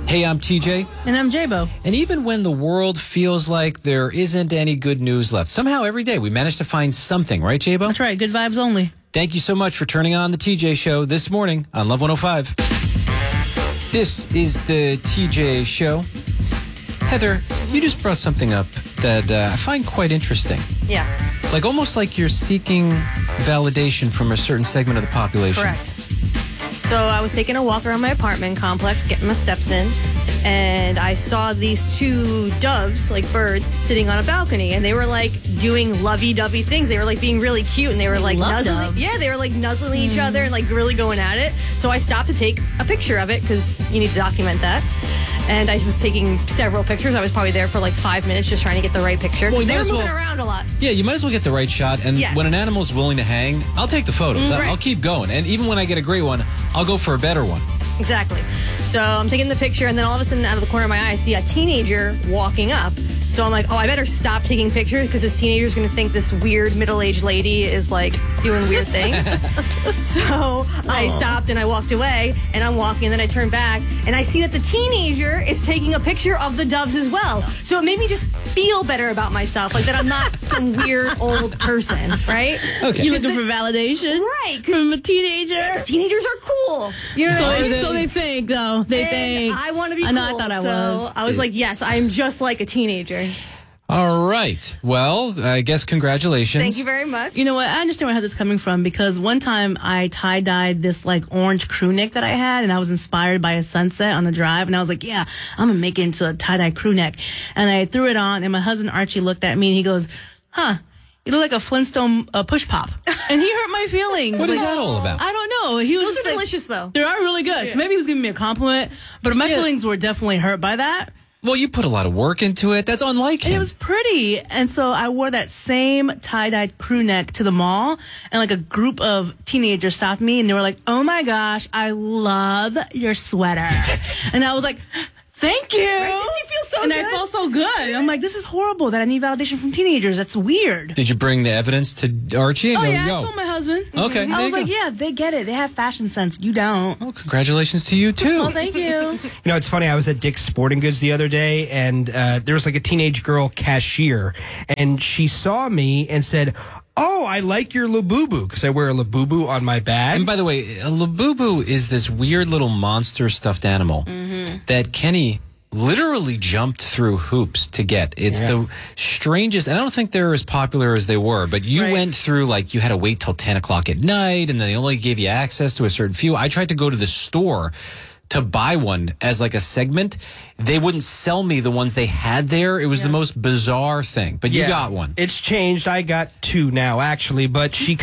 Hey, I'm TJ. And I'm J-Bo. And even when the world feels like there isn't any good news left, somehow every day we manage to find something, right, J-Bo? That's right. Good vibes only. Thank you so much for turning on the TJ Show this morning on Love 105. This is the TJ Show. Heather, you just brought something up that I find quite interesting. Yeah. Like almost like you're seeking validation from a certain segment of the population. Correct. So I was taking a walk around my apartment complex, getting my steps in, and I saw these two doves, like birds, sitting on a balcony, and they were like doing lovey-dovey things. They were like being really cute, and they were like nuzzling. Yeah, they were like nuzzling each other and like really going at it. So I stopped to take a picture of it because you need to document that. And I was taking several pictures. I was probably there for like 5 minutes just trying to get the right picture. Well, they were moving around a lot. Yeah, you might as well get the right shot. And Yes. when an animal's willing to hang, I'll take the photos. Right. I'll keep going. And even when I get a great one, I'll go for a better one. Exactly. So I'm taking the picture, and then all of a sudden, out of the corner of my eye, I see a teenager walking up. So I'm like, oh, I better stop taking pictures because this teenager's going to think this weird middle-aged lady is like doing weird things. So I stopped and I walked away, and I'm walking, and then I turn back, and I see that the teenager is taking a picture of the doves as well. So it made me just feel better about myself, like that I'm not some weird old person, right? Okay. You looking for validation? Right. From a teenager? Because teenagers are cool. You know So what I mean? they think, though. They And think. I want to be I cool. know, I thought I so was. I was like, yes, I'm just like a teenager. All right. Well, I guess congratulations. Thank you very much. You know what? I understand where Heather's coming from because one time I tie-dyed this like orange crew neck that I had, and I was inspired by a sunset on the drive, and I was like, yeah, I'm gonna make it into a tie-dye crew neck. And I threw it on, and my husband Archie looked at me and he goes, huh, you look like a Flintstone push pop. And he hurt my feelings. What is that all about? I don't know. He was Those just are like, delicious, though. They are really good. So maybe he was giving me a compliment, but my feelings were definitely hurt by that. Well, you put a lot of work into it. That's unlike him. And it was pretty. And so I wore that same tie-dyed crew neck to the mall, and like a group of teenagers stopped me and they were like, oh my gosh, I love your sweater. And I was like, thank you. Right? Did you feel so and good? I felt so good. I'm like, this is horrible that I need validation from teenagers. That's weird. Did you bring the evidence to Archie and Oh, go, yeah, yo? I told my husband. Okay, there I was you like, go. yeah, they get it. They have fashion sense. You don't. Well, congratulations to you, too. Oh, thank you. You know, it's funny. I was at Dick's Sporting Goods the other day, and there was like a teenage girl cashier, and she saw me and said, oh, I like your Labubu, because I wear a Labubu on my bag. And by the way, a Labubu is this weird little monster stuffed animal that Kenny literally jumped through hoops to get. It's the strangest, and I don't think they're as popular as they were, but you went through, like, you had to wait till 10 o'clock at night, and then they only gave you access to a certain few. I tried to go to the store to buy one as like a segment. They wouldn't sell me the ones they had there. It was the most bizarre thing, but you got one. It's changed. I got two now, actually, but she